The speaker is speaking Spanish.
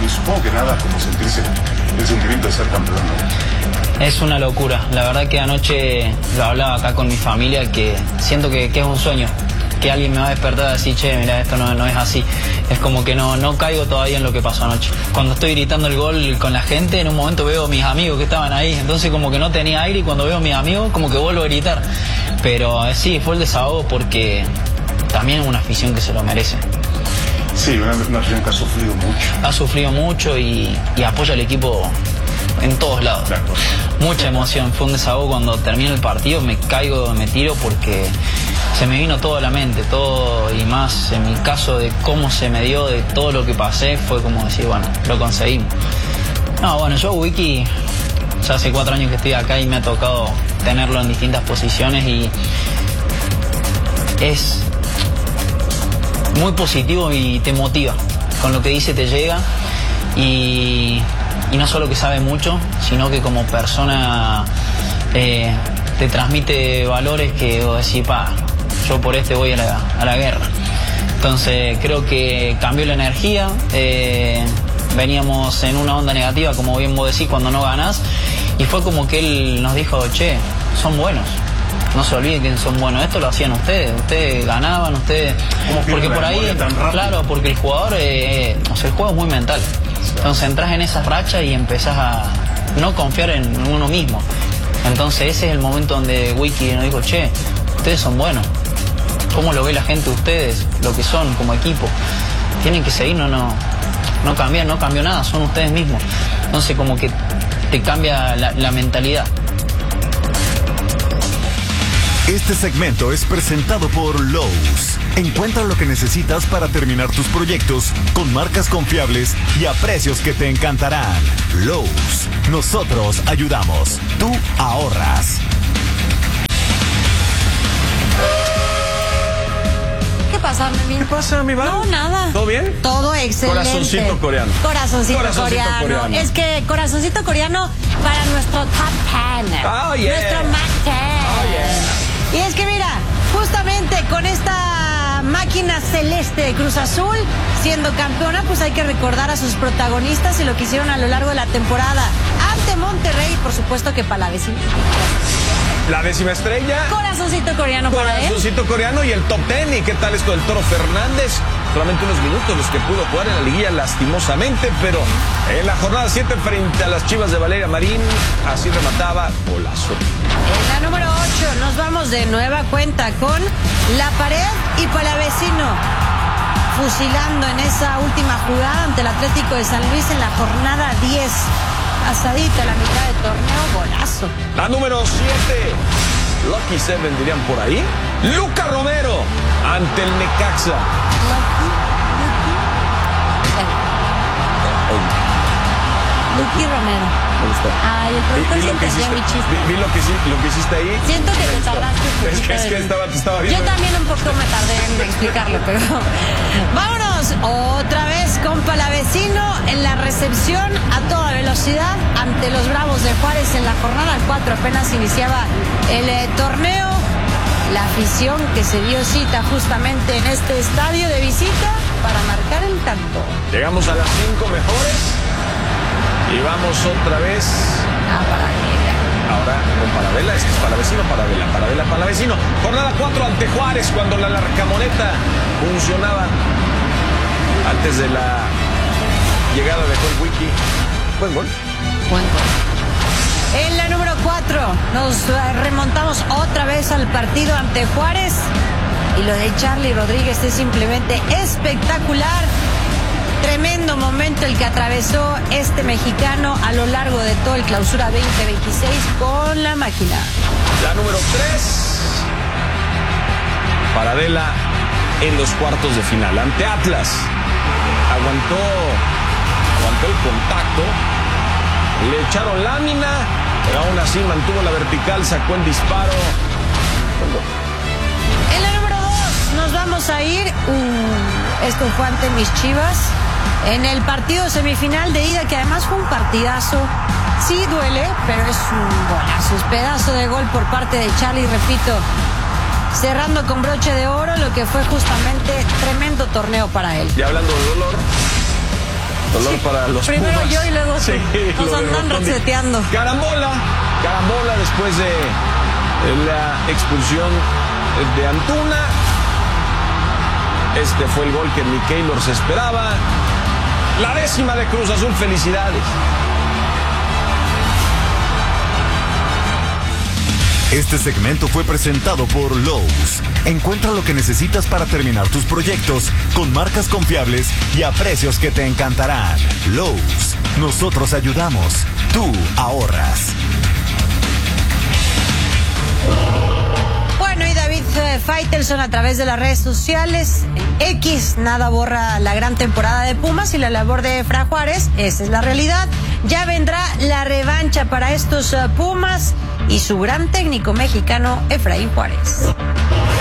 y supongo que nada como sentirse el sentimiento de ser campeón, ¿no? Es una locura. La verdad que anoche lo hablaba acá con mi familia, que siento que es un sueño. Que alguien me va a despertar y decir, che, mira, esto no es así. Es como que no caigo todavía en lo que pasó anoche. Cuando estoy gritando el gol con la gente, en un momento veo a mis amigos que estaban ahí. Entonces como que no tenía aire y cuando veo a mis amigos como que vuelvo a gritar. Pero sí, fue el desahogo porque también es una afición que se lo merece. Sí, una afición que ha sufrido mucho. Ha sufrido mucho y apoya al equipo en todos lados. Claro. Mucha emoción. Fue un desahogo cuando termina el partido, me caigo, me tiro porque se me vino todo a la mente, todo, y más en mi caso de cómo se me dio, de todo lo que pasé, fue como decir, bueno, lo conseguimos. No, bueno, yo Wiki, ya hace 4 años que estoy acá y me ha tocado tenerlo en distintas posiciones y es muy positivo y te motiva. Con lo que dice te llega y no solo que sabe mucho, sino que como persona te transmite valores que vos decís, yo por voy a la guerra. Entonces creo que cambió la energía, veníamos en una onda negativa, como bien vos decís, cuando no ganás, y fue como que él nos dijo, che, son buenos. No se olviden que son buenos, esto lo hacían ustedes ganaban, porque por ahí, claro, porque el jugador, el juego es muy mental. Entonces entras en esas rachas y empezás a no confiar en uno mismo. Entonces ese es el momento donde Wiki nos dijo, che, ustedes son buenos. ¿Cómo lo ve la gente de ustedes? Lo que son como equipo. Tienen que seguir, no cambió nada, son ustedes mismos. Entonces como que te cambia la mentalidad. Este segmento es presentado por Lowe's. Encuentra lo que necesitas para terminar tus proyectos con marcas confiables y a precios que te encantarán. Lowe's. Nosotros ayudamos. Tú ahorras. ¿Qué pasa, Melvin? ¿Qué pasa, mi Val? No, nada. ¿Todo bien? Todo excelente. Corazoncito coreano. Corazoncito coreano. Es que corazoncito coreano para nuestro top 10. Oh, yeah. Nuestro Mac 10. Oh, yeah. Y es que mira, justamente con esta máquina celeste de Cruz Azul, siendo campeona, pues hay que recordar a sus protagonistas y lo que hicieron a lo largo de la temporada. Ante Monterrey, por supuesto que Palavecino. La 10ª estrella. Corazoncito coreano para él. Corazoncito coreano y el top 10. ¿Y qué tal esto del Toro Fernández? Solamente unos minutos los que pudo jugar en la liguilla lastimosamente, pero en la jornada 7 frente a las Chivas de Valeria Marín, así remataba golazo. En la número 8 nos vamos de nueva cuenta con La Pared y Palavecino, fusilando en esa última jugada ante el Atlético de San Luis en la jornada 10. Pasadita la mitad de torneo, golazo. La número 7, Lucky Seven dirían por ahí. Luca Romero ante el Necaxa. Lucky Romero. Me gustó. Ay, el productor se entendía mi chiste. Vi lo que hiciste ahí. Siento que te tardaste un poquito. Es que estaba bien. Yo también un poco me tardé en explicarlo, pero vámonos otra vez con Palavecino en la recepción a toda velocidad ante los Bravos de Juárez en la jornada 4. Apenas iniciaba el torneo. La afición que se dio cita justamente en este estadio de visita para marcar el tanto. Llegamos a las 5 mejores y vamos otra vez a Palavecino. Ahora con Palavela, es que es Palavecino, Palavecino. Jornada 4 ante Juárez, cuando la larcamoneta funcionaba antes de la llegada de Gol Wiki. Buen gol. En la número 4 nos remontamos otra vez al partido ante Juárez y lo de Charly Rodríguez es simplemente espectacular. Tremendo momento el que atravesó este mexicano a lo largo de todo el Clausura 2026 con la máquina. La número 3, Paradela en los cuartos de final ante Atlas. Aguantó el contacto, le echaron lámina, pero aún así mantuvo la vertical, sacó el disparo. En la número 2 nos vamos a ir. Esto fue ante mis Chivas en el partido semifinal de ida, que además fue un partidazo. Sí duele, pero es un golazo, es pedazo de gol por parte de Charly, repito, cerrando con broche de oro lo que fue justamente tremendo torneo para él. Y hablando de dolor, Dolor para los Primero Pumas. yo y luego tú. Sí, Nos lo de andan Rotondi. reseteando. Carambola después de la expulsión de Antuna. Este fue el gol que ni Keylor se esperaba. La 10ª de Cruz Azul, felicidades. Este segmento fue presentado por Lowe's. Encuentra lo que necesitas para terminar tus proyectos con marcas confiables y a precios que te encantarán. Lowe's, nosotros ayudamos, tú ahorras. Bueno, y David Faitelson a través de las redes sociales, X, nada borra la gran temporada de Pumas y la labor de Fran Juárez, esa es la realidad. Ya vendrá la revancha para estos Pumas y su gran técnico mexicano, Efraín Juárez.